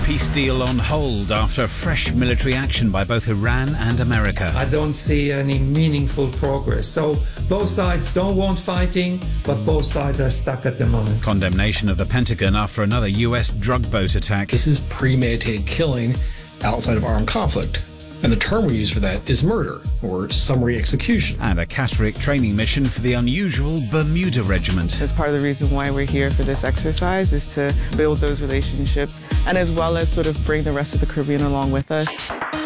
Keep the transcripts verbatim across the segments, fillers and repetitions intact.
Peace deal on hold after fresh military action by both Iran and America. I don't see any meaningful progress. So both sides don't want fighting, but both sides are stuck at the moment. Condemnation of the Pentagon after another U S drug boat attack. This is premeditated killing outside of armed conflict. And the term we use for that is murder, or summary execution. And a Catterick training mission for the unusual Bermuda Regiment. That's part of the reason why we're here for this exercise, is to build those relationships and as well as sort of bring the rest of the Caribbean along with us.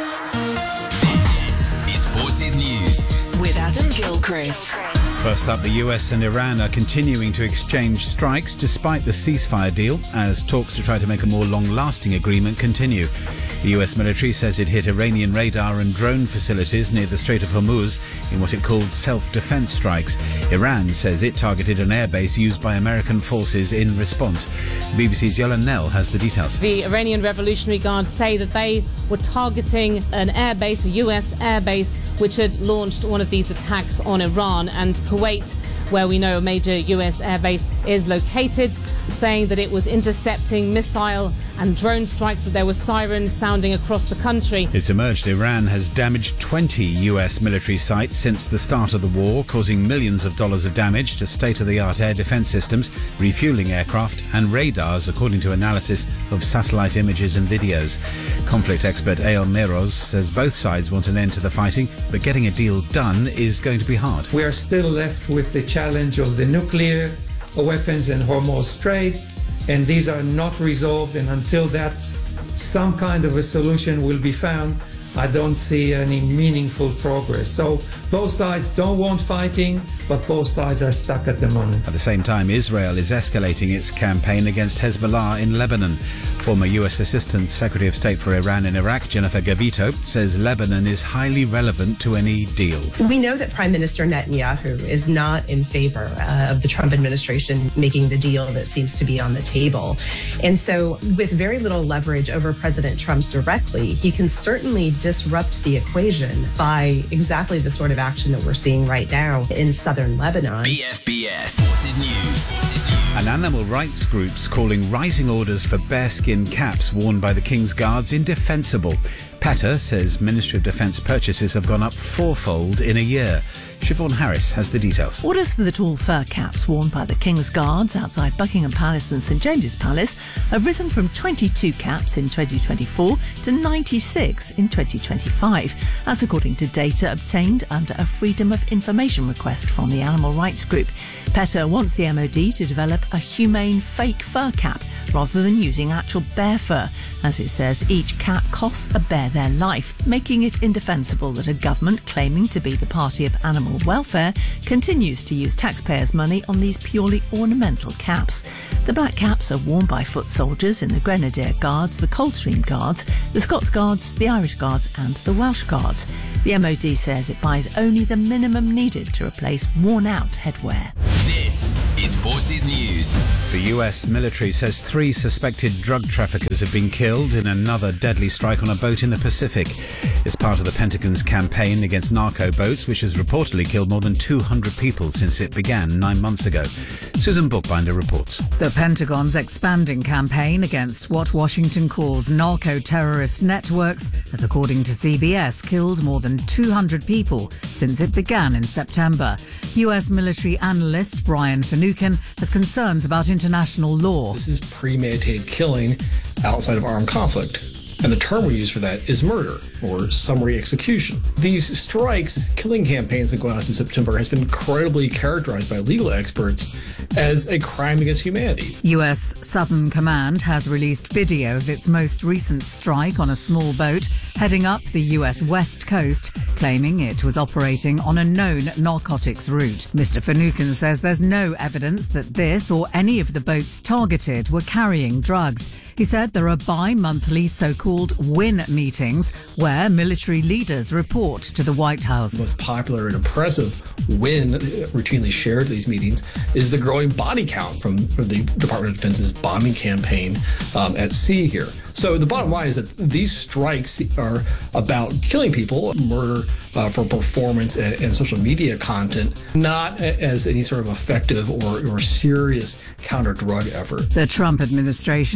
This is Forces News with Adam Gilchrist. First up, the U S and Iran are continuing to exchange strikes despite the ceasefire deal as talks to try to make a more long-lasting agreement continue. The U S military says it hit Iranian radar and drone facilities near the Strait of Hormuz in what it called self-defense strikes. Iran says it targeted an airbase used by American forces in response. B B C's Yola Nell has the details. The Iranian Revolutionary Guard say that they were targeting an airbase, a U S airbase, which had launched one of these attacks on Iran, and Kuwait, where we know a major U S airbase is located, saying that it was intercepting missile and drone strikes, that there were sirens sounding across the country. It's emerged Iran has damaged twenty U S military sites since the start of the war, causing millions of dollars of damage to state-of-the-art air defense systems, refueling aircraft and radars, according to analysis of satellite images and videos. Conflict expert Eyal Meroz says both sides want an end to the fighting, but getting a deal done is going to be hard. We are still left with the challenge of the nuclear weapons in Hormuz Strait, and these are not resolved, and until that some kind of a solution will be found, I don't see any meaningful progress. So both sides don't want fighting, but both sides are stuck at the moment. At the same time, Israel is escalating its campaign against Hezbollah in Lebanon. Former U S Assistant Secretary of State for Iran and Iraq, Jennifer Gavito, says Lebanon is highly relevant to any deal. We know that Prime Minister Netanyahu is not in favor uh, of the Trump administration making the deal that seems to be on the table. And so with very little leverage over President Trump directly, he can certainly disrupt the equation by exactly the sort of action that we're seeing right now in southern Lebanon. B F B S Forces News. And animal rights groups calling rising orders for bearskin caps worn by the King's Guards indefensible. PETA says Ministry of Defence purchases have gone up fourfold in a year. Siobhan Harris has the details. Orders for the tall fur caps worn by the King's Guards outside Buckingham Palace and St James's Palace have risen from twenty-two caps in twenty twenty-four to ninety-six in twenty twenty-five. That's according to data obtained under a Freedom of Information request from the animal rights group. PETA wants the M O D to develop a humane fake fur cap rather than using actual bear fur. As it says, each cap costs a bear their life, making it indefensible that a government claiming to be the party of animal welfare continues to use taxpayers' money on these purely ornamental caps. The black caps are worn by foot soldiers in the Grenadier Guards, the Coldstream Guards, the Scots Guards, the Irish Guards and the Welsh Guards. The M O D says it buys only the minimum needed to replace worn-out headwear. This is Forces News. The U S military says three suspected drug traffickers have been killed in another deadly strike on a boat in the Pacific. It's part of the Pentagon's campaign against narco boats, which has reportedly killed more than two hundred people since it began nine months ago. Susan Bookbinder reports. The Pentagon's expanding campaign against what Washington calls narco-terrorist networks has, according to C B S, killed more than two hundred people since it began in September. U S military analyst Brian Finucane has concerns about international law. This is premeditated killing outside of armed conflict. And the term we use for that is murder, or summary execution. These strikes, killing campaigns that go on since September, has been incredibly characterized by legal experts as a crime against humanity. U S Southern Command has released video of its most recent strike on a small boat heading up the U S West Coast, claiming it was operating on a known narcotics route. Mister Finucane says there's no evidence that this or any of the boats targeted were carrying drugs. He said there are bi-monthly so-called WIN meetings where military leaders report to the White House. The most popular and impressive win routinely shared at these meetings is the growing body count from, from the Department of Defense's bombing campaign um, at sea here. So the bottom line is that these strikes are about killing people, murder uh, for performance and, and social media content, not as any sort of effective or, or serious counter-drug effort. The Trump administration has said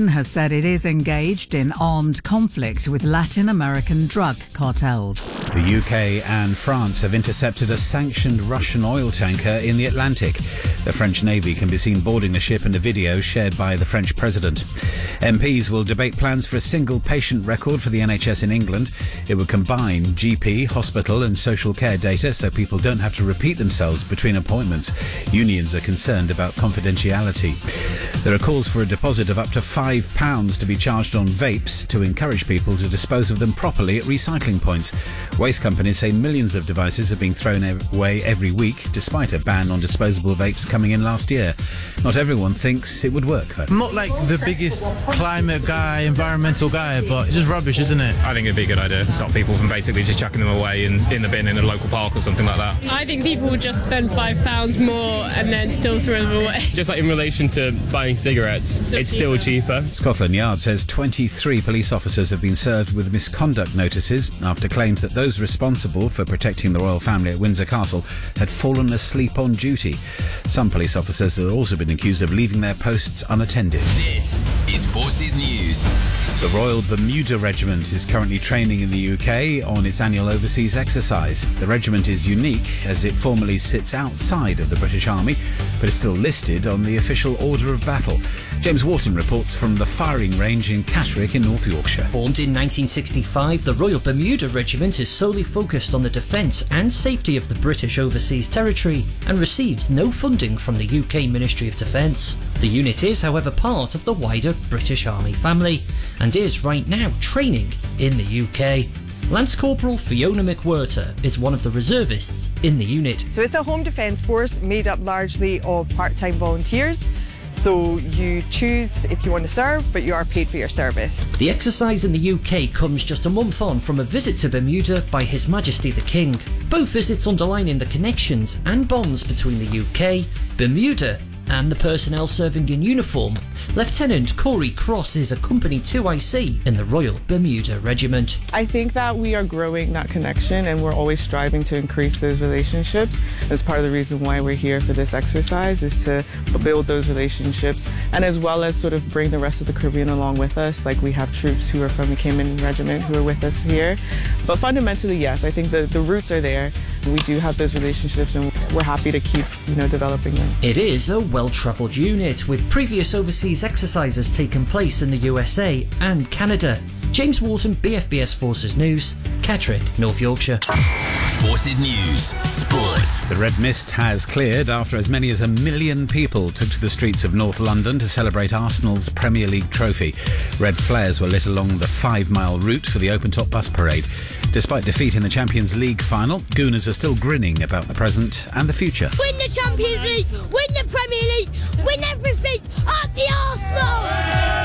said it is engaged in armed conflict with Latin American drug cartels. The U K and France have intercepted a sanctioned Russian oil tanker in the Atlantic. The French Navy can be seen boarding the ship in a video shared by the French President. M Ps will debate plans for a single patient record for the N H S in England. It would combine G P, hospital and social care data so people don't have to repeat themselves between appointments. Unions are concerned about confidentiality. There are calls for a deposit of up to five pounds to be charged on vapes to encourage people to dispose of them properly at recycling points. Waste companies say millions of devices are being thrown away every week, despite a ban on disposable vapes coming in last year. Not everyone thinks it would work, though. I'm not like the biggest climate guy, environmental guy, but it's just rubbish, isn't it? I think it'd be a good idea to stop people from basically just chucking them away in, in the bin in a local park or something like that. I think people would just spend five pounds more and then still throw them away. Just like in relation to buying cigarettes, it's, it's still cheaper. Scotland Yard says twenty-three police officers have been served with misconduct notices after claims that those responsible for protecting the royal family at Windsor Castle had fallen asleep on duty. Some police officers have also been accused of leaving their posts unattended. This is Forces News. The Royal Bermuda Regiment is currently training in the U K on its annual overseas exercise. The regiment is unique as it formally sits outside of the British Army, but is still listed on the official order of battle. James Wharton reports from the firing range in Catterick in North Yorkshire. Formed in nineteen sixty-five, the Royal Bermuda Regiment is solely focused on the defence and safety of the British overseas territory and receives no funding from the U K Ministry of Defence. The unit is, however, part of the wider British Army family and is right now training in the U K. Lance Corporal Fiona McWhirter is one of the reservists in the unit. So it's a home defence force made up largely of part-time volunteers. So you choose if you want to serve, but you are paid for your service. The exercise in the U K comes just a month on from a visit to Bermuda by His Majesty the King. Both visits underlining the connections and bonds between the U K, Bermuda and the personnel serving in uniform. Lieutenant Corey Cross is a Company two I C in the Royal Bermuda Regiment. I think that we are growing that connection and we're always striving to increase those relationships. That's part of the reason why we're here for this exercise, is to build those relationships and as well as sort of bring the rest of the Caribbean along with us. Like we have troops who are from the Cayman Regiment who are with us here. But fundamentally, yes, I think the, the roots are there. We do have those relationships and we're happy to keep, you know, developing them. It is a well-travelled unit with previous overseas exercises taking place in the U S A and Canada. James Wharton, B F B S Forces News, Catterick, North Yorkshire. Forces News, Sports. The red mist has cleared after as many as a million people took to the streets of North London to celebrate Arsenal's Premier League trophy. Red flares were lit along the five-mile route for the open-top bus parade. Despite defeat in the Champions League final, Gooners are still grinning about the present and the future. Win the Champions League, win the Premier League, win everything at the Arsenal!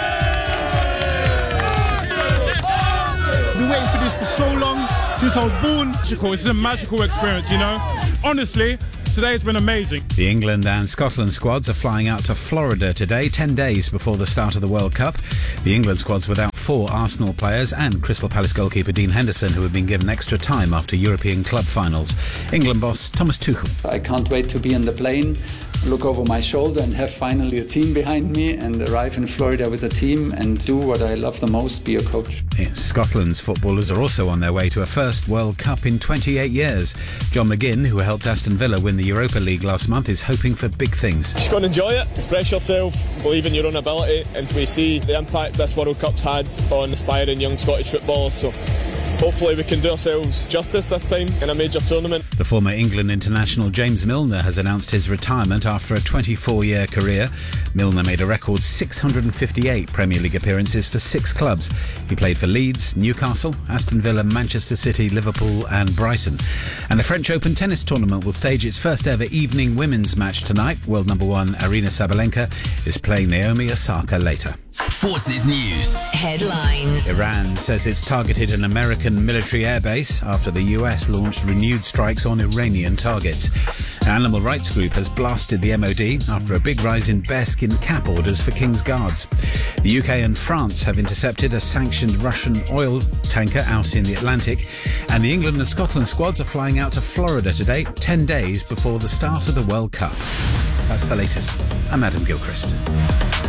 I've been waiting for this for so long, since I was born. Magical, it's a magical experience, you know? Honestly, today has been amazing. The England and Scotland squads are flying out to Florida today, ten days before the start of the World Cup. The England squad's without four Arsenal players and Crystal Palace goalkeeper Dean Henderson, who have been given extra time after European club finals. England boss Thomas Tuchel. I can't wait to be on the plane, look over my shoulder and have finally a team behind me and arrive in Florida with a team and do what I love the most, be a coach. Yes, Scotland's footballers are also on their way to a first World Cup in twenty-eight years. John McGinn, who helped Aston Villa win the Europa League last month, is hoping for big things. Just go and enjoy it, express yourself, believe in your own ability, and we see the impact this World Cup's had on aspiring young Scottish footballers, so hopefully we can do ourselves justice this time in a major tournament. The former England international James Milner has announced his retirement after a twenty-four-year career. Milner made a record six hundred fifty-eight Premier League appearances for six clubs. He played for Leeds, Newcastle, Aston Villa, Manchester City, Liverpool and Brighton. And the French Open tennis tournament will stage its first ever evening women's match tonight. World number one Aryna Sabalenka is playing Naomi Osaka later. Forces News. Headlines. Iran says it's targeted an American military airbase after the U S launched renewed strikes on Iranian targets. An animal rights group has blasted the M O D after a big rise in bearskin cap orders for King's Guards. The U K and France have intercepted a sanctioned Russian oil tanker out in the Atlantic. And the England and Scotland squads are flying out to Florida today, ten days before the start of the World Cup. That's the latest. I'm Adam Gilchrist.